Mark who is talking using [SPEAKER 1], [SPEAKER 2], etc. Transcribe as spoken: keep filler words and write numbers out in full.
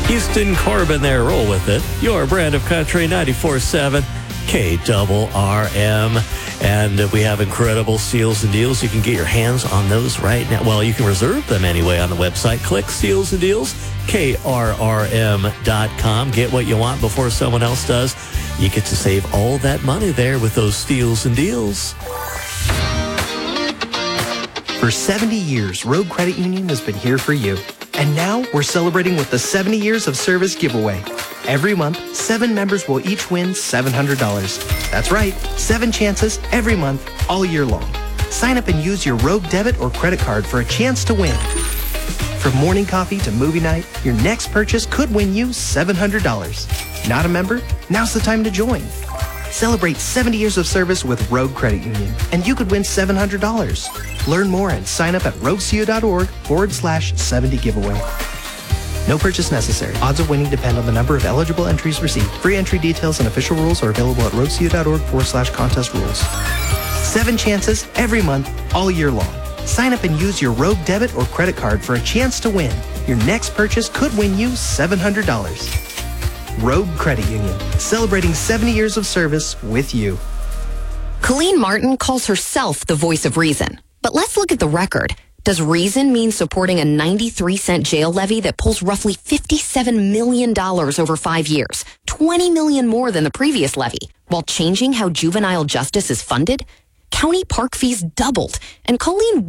[SPEAKER 1] Houston Corbin there. Roll with it. Your brand of country, ninety-four point seven K R R M. And we have incredible seals and deals. You can get your hands on those right now. Well, you can reserve them anyway on the website. Click Seals and Deals, K R R M dot com. Get what you want before someone else does. You get to save all that money there with those steals and deals.
[SPEAKER 2] For seventy years, Rogue Credit Union has been here for you. And now we're celebrating with the seventy years of service giveaway. Every month, seven members will each win seven hundred dollars. That's right, seven chances every month, all year long. Sign up and use your Rogue debit or credit card for a chance to win. From morning coffee to movie night, your next purchase could win you seven hundred dollars. Not a member? Now's the time to join. Celebrate seventy years of service with Rogue Credit Union, and you could win seven hundred dollars. Learn more and sign up at roguecu.org forward slash 70 giveaway. No purchase necessary. Odds of winning depend on the number of eligible entries received. Free entry details and official rules are available at roguecu.org forward slash contest rules. Seven chances every month, all year long. Sign up and use your Rogue debit or credit card for a chance to win. Your next purchase could win you seven hundred dollars. Rogue Credit Union, celebrating seventy years of service with you.
[SPEAKER 3] Colleen Martin calls herself the voice of reason. But let's look at the record. Does reason mean supporting a ninety-three cent jail levy that pulls roughly fifty-seven million dollars over five years, twenty million dollars more than the previous levy, while changing how juvenile justice is funded? County park fees doubled, and Colleen